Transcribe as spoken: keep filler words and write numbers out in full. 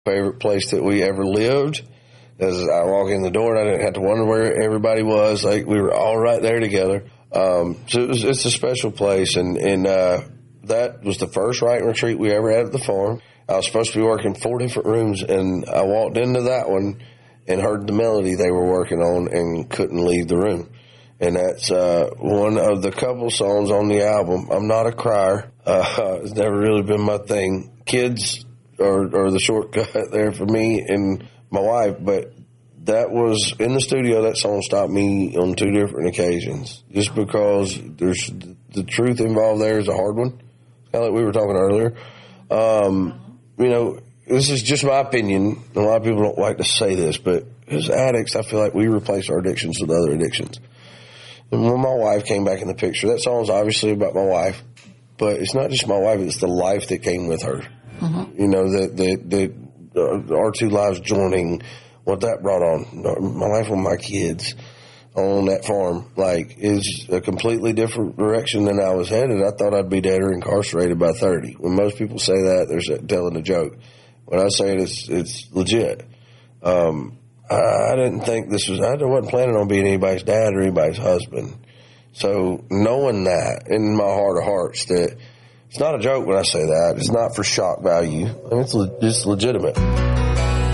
favorite place that we ever lived. As I walk in the door, and I didn't have to wonder where everybody was. Like, we were all right there together. Um, so it was, it's a special place, and, and uh, that was the first writing retreat we ever had at the farm. I was supposed to be working four different rooms, and I walked into that one and heard the melody they were working on and couldn't leave the room. And that's uh, one of the couple songs on the album. I'm not a crier. Uh, it's never really been my thing. Kids are, are the shortcut there for me and my wife, but that was in the studio. That song stopped me on two different occasions, just because there's the truth involved. There is a hard one, kind of like we were talking earlier. Um, you know, this is just my opinion. A lot of people don't like to say this, but as addicts, I feel like we replace our addictions with other addictions. And when my wife came back in the picture, that song is obviously about my wife, but it's not just my wife; it's the life that came with her. Mm-hmm. You know, that that that. Uh, our two lives joining, what that brought on, my life with my kids on that farm, like, is a completely different direction than I was headed. I thought I'd be dead or incarcerated by thirty. When most people say that, they're telling a joke. When I say it, it's, it's legit. Um, I, I didn't think this was, I wasn't planning on being anybody's dad or anybody's husband. So knowing that in my heart of hearts, that it's not a joke when I say that. It's not for shock value. I mean, it's, le- it's legitimate.